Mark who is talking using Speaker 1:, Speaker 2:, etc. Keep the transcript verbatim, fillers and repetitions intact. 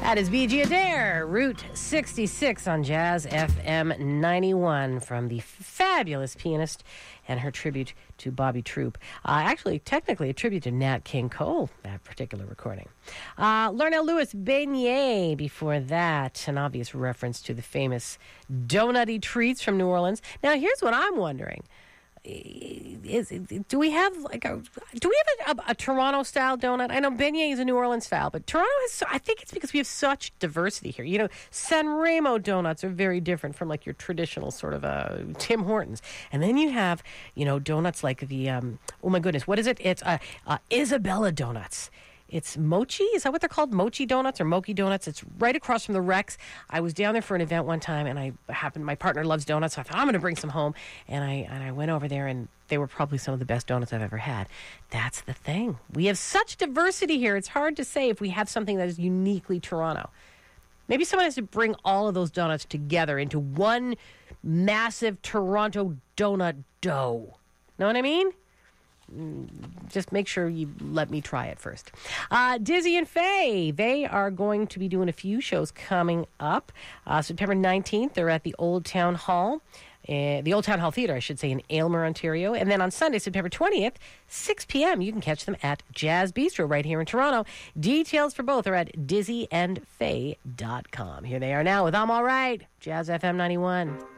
Speaker 1: That is B G Adair, Route sixty-six on Jazz F M ninety-one from the fabulous pianist and her tribute to Bobby Troop. Uh, actually, technically a tribute to Nat King Cole, that particular recording. Uh, Larnell Lewis, Beignet before that, an obvious reference to the famous donutty treats from New Orleans. Now, here's what I'm wondering. Is, do we have like a do we have a, a, a Toronto style donut? I know beignet is a New Orleans style, but Toronto is. I think it's because we have such diversity here. You know, San Remo donuts are very different from like your traditional sort of uh, Tim Hortons, and then you have you know donuts like the um, oh my goodness, what is it? It's uh, uh, Isabella donuts. It's Mochi. Is that what they're called? Mochi donuts or Mochi donuts? It's right across from the Rex. I was down there for an event one time, and I happened. My partner loves donuts, so I thought I'm going to bring some home. And I and I went over there, and they were probably some of the best donuts I've ever had. That's the thing. We have such diversity here. It's hard to say if we have something that is uniquely Toronto. Maybe someone has to bring all of those donuts together into one massive Toronto donut dough. Know what I mean? Just make sure you let me try it first. Uh, Dizzy and Faye, they are going to be doing a few shows coming up. Uh, September nineteenth, they're at the Old Town Hall, uh, the Old Town Hall Theatre, I should say, in Aylmer, Ontario. And then on Sunday, September twentieth, six p.m., you can catch them at Jazz Bistro right here in Toronto. Details for both are at dizzy and faye dot com. Here they are now with I'm All Right, Jazz F M ninety-one.